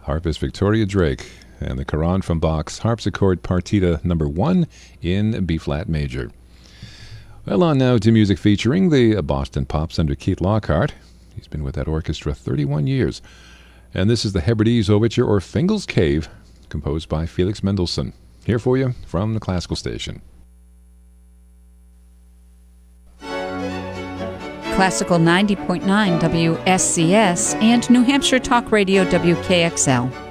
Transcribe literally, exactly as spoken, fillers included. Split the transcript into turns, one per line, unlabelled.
Harpist Victoria Drake and the Quran from Bach's Harpsichord Partita number one in B-flat major. Well, on now to music featuring the Boston Pops under Keith Lockhart. He's been with that orchestra thirty-one years. And this is the Hebrides Overture, or Fingal's Cave, composed by Felix Mendelssohn. Here for you from the Classical Station.
Classical ninety point nine W S C S and New Hampshire Talk Radio W K X L.